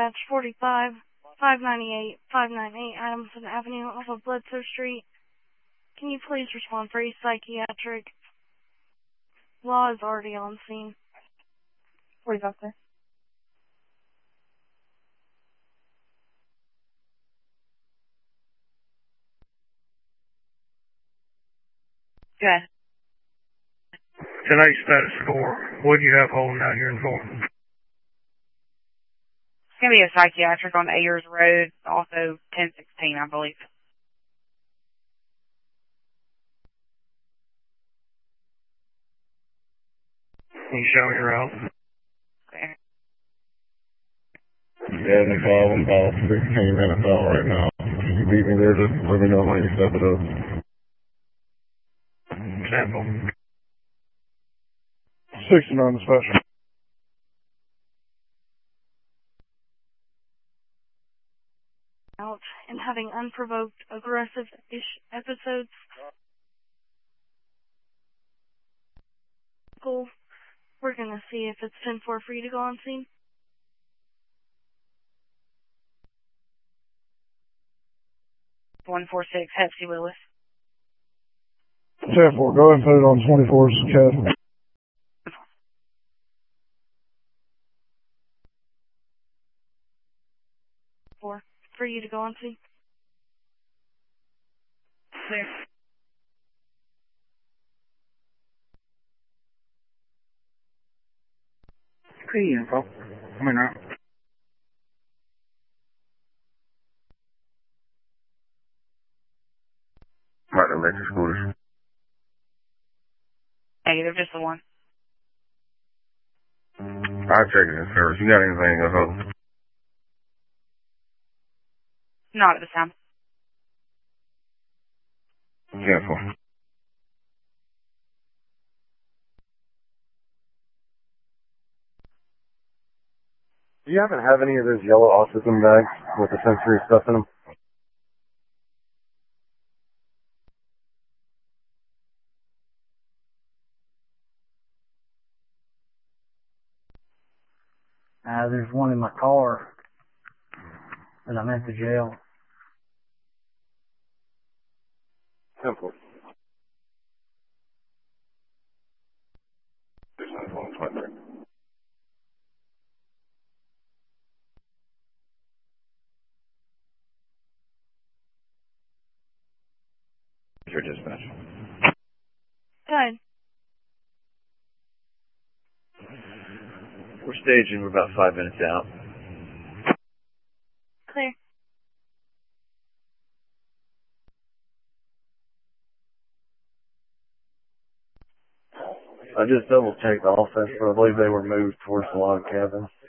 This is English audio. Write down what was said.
dispatch 45, 598, 598 Adamson Avenue off of Bledsoe Street. Can you please respond for a psychiatric? Law is already on scene. 45, sir. Good. Tonight's status score. What do you have holding out here in Thornton? It's going to be a psychiatric on Ayers Road, also 1016, I believe. Can you show me your out? Okay. Yeah, no problem. About 16 minutes out right now. If you beat me there, just let me know when you step it up. Sample. 69 the special. Out and having unprovoked aggressive episodes. Cool. We're gonna see if it's 10-4 for you to go on scene. One 46 Hepsy Willis. 10-4, go ahead and put it on 24's CAD. For you to go on scene. Clear. Pretty info. I'm in out. About the electric scooters. Negative, just the one. I'll check it in service. You got anything else? Not at this time. 10-4. Do you happen to have any of those yellow autism bags with the sensory stuff in them? There's one in my car that I'm at the jail. Simple. Your dispatch. Good. We're staging. We're about 5 minutes out. Clear. I just double checked the office, but I believe they were moved towards the log cabin.